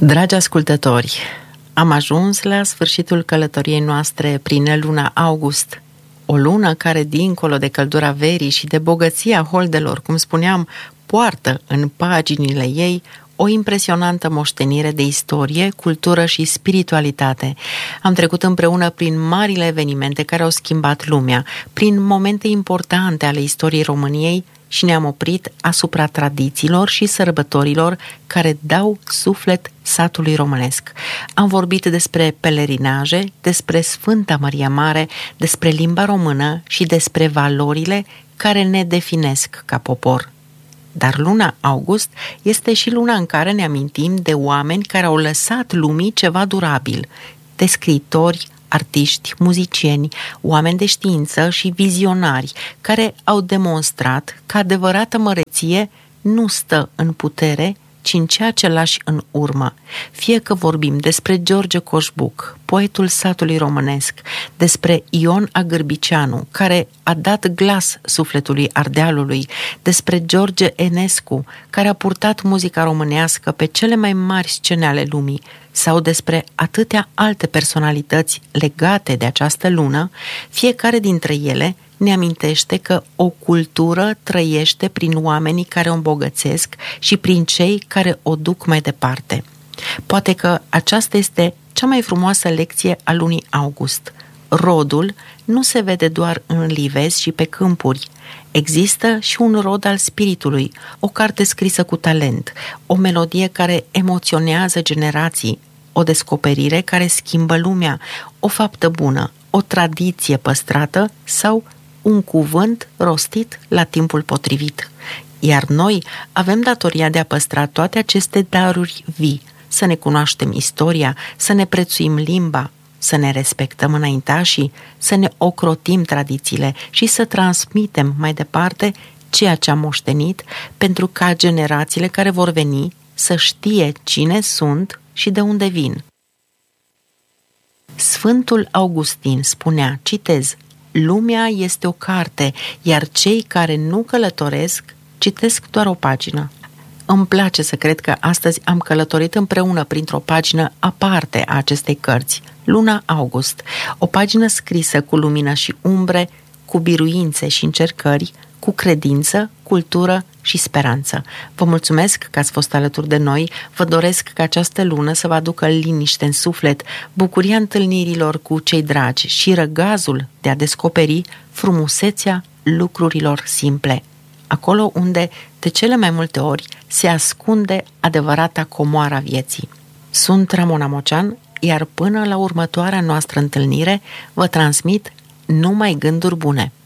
Dragi ascultători, am ajuns la sfârșitul călătoriei noastre prin luna august, o lună care, dincolo de căldura verii și de bogăția holdelor, cum spuneam, poartă în paginile ei o impresionantă moștenire de istorie, cultură și spiritualitate. Am trecut împreună prin marile evenimente care au schimbat lumea, prin momente importante ale istoriei României și ne-am oprit asupra tradițiilor și sărbătorilor care dau suflet satului românesc. Am vorbit despre pelerinaje, despre Sfânta Maria Mare, despre limba română și despre valorile care ne definesc ca popor. Dar luna august este și luna în care ne amintim de oameni care au lăsat lumii ceva durabil, de scriitori, artiști, muzicieni, oameni de știință și vizionari care au demonstrat că adevărată măreție nu stă în putere, ci în ceea ce lași în urmă. Fie că vorbim despre George Coșbuc, poetul satului românesc, despre Ion Agârbiceanu, care a dat glas sufletului Ardealului, despre George Enescu, care a purtat muzica românească pe cele mai mari scene ale lumii, sau despre atâtea alte personalități legate de această lună, fiecare dintre ele ne amintește că o cultură trăiește prin oamenii care o îmbogățesc și prin cei care o duc mai departe. Poate că aceasta este cea mai frumoasă lecție a lunii august. Rodul nu se vede doar în livezi și pe câmpuri. Există și un rod al spiritului, o carte scrisă cu talent, o melodie care emoționează generații, o descoperire care schimbă lumea, o faptă bună, o tradiție păstrată sau un cuvânt rostit la timpul potrivit. Iar noi avem datoria de a păstra toate aceste daruri vii, să ne cunoaștem istoria, să ne prețuim limba, să ne respectăm înaintașii, să ne ocrotim tradițiile și să transmitem mai departe ceea ce am moștenit, pentru ca generațiile care vor veni să știe cine sunt și de unde vin. Sfântul Augustin spunea, citez, lumea este o carte, iar cei care nu călătoresc citesc doar o pagină. Îmi place să cred că astăzi am călătorit împreună printr-o pagină aparte a acestei cărți, Luna August, o pagină scrisă cu lumină și umbre, cu biruințe și încercări, cu credință, cultură și speranță. Vă mulțumesc că ați fost alături de noi, vă doresc ca această lună să vă aducă liniște în suflet, bucuria întâlnirilor cu cei dragi și răgazul de a descoperi frumusețea lucrurilor simple, acolo unde, de cele mai multe ori, se ascunde adevărata comoară a vieții. Sunt Ramona Mocean, iar până la următoarea noastră întâlnire, vă transmit numai gânduri bune.